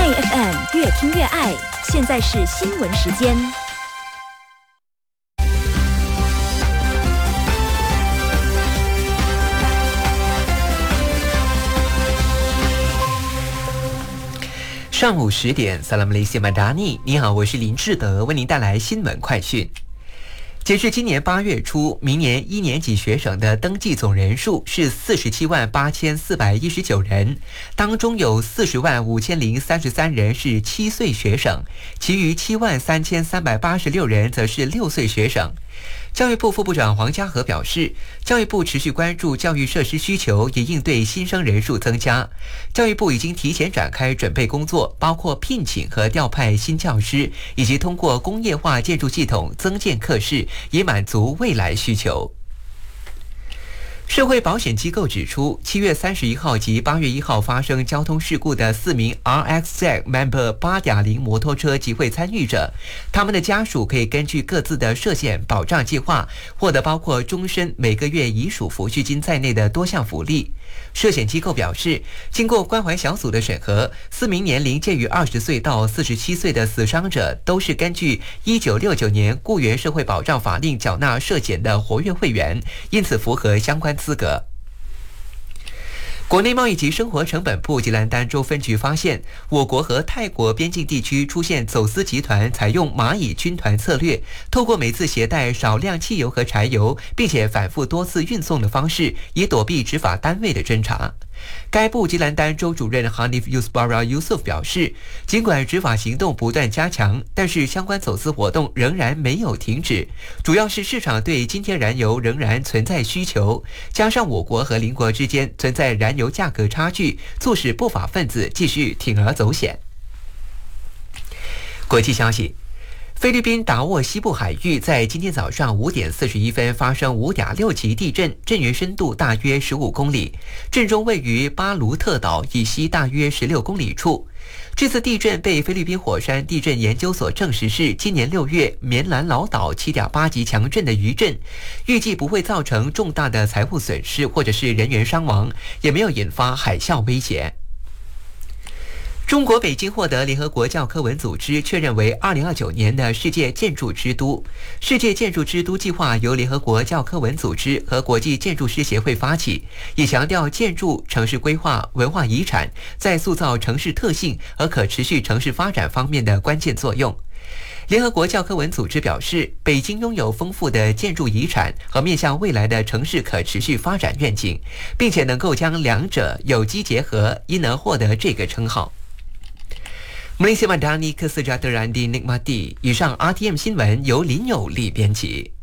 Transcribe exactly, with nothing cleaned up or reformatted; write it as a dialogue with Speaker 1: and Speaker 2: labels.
Speaker 1: F M 越听越爱，现在是新闻时间。
Speaker 2: 上午十点 Salam Malaysia Madani， 你好，我是林志德，为您带来新闻快讯。截至今年八月初，明年一年级学生的登记总人数是四十七万八千四百一十九人，当中有四十万五千零三十三人是七岁学生，其余七万三千三百八十六人则是六岁学生。教育部副部长黄家和表示，教育部持续关注教育设施需求，以应对新生人数增加。教育部已经提前展开准备工作，包括聘请和调派新教师，以及通过工业化建筑系统增建课室，以满足未来需求。社会保险机构指出，七月三十一号及八月一号发生交通事故的四名 R X Z Member 八点零摩托车集会参与者，他们的家属可以根据各自的涉险保障计划，获得包括终身每个月遗属抚恤金在内的多项福利。涉险机构表示，经过关怀小组的审核，四名年龄介于二十岁到四十七岁的死伤者都是根据一九六九年雇员社会保障法令缴纳社险的活跃会员，因此符合相关资格。国内贸易及生活成本部吉兰丹州分局发现，我国和泰国边境地区出现走私集团采用蚂蚁军团策略，透过每次携带少量汽油和柴油，并且反复多次运送的方式，以躲避执法单位的侦查。该部吉兰丹州主任 Hanif Yusbara Yusuf 表示，尽管执法行动不断加强，但是相关走私活动仍然没有停止，主要是市场对今天燃油仍然存在需求，加上我国和邻国之间存在燃油价格差距，促使不法分子继续铤而走险。国际消息，菲律宾达沃西部海域在今天早上五点四十一分发生五点六级地震，震源深度大约十五公里，震中位于巴卢特岛以西大约十六公里处。这次地震被菲律宾火山地震研究所证实是今年六月棉兰老岛 七点八级强震的余震，预计不会造成重大的财务损失或者是人员伤亡，也没有引发海啸威胁。中国北京获得联合国教科文组织确认为二零二九年的世界建筑之都。世界建筑之都计划由联合国教科文组织和国际建筑师协会发起，以强调建筑、城市规划、文化遗产在塑造城市特性和可持续城市发展方面的关键作用。联合国教科文组织表示，北京拥有丰富的建筑遗产和面向未来的城市可持续发展愿景，并且能够将两者有机结合，因而获得这个称号。Malaysia Madani Kesejahteraan di Nikmati。以上 R T M 新闻由林有利编辑。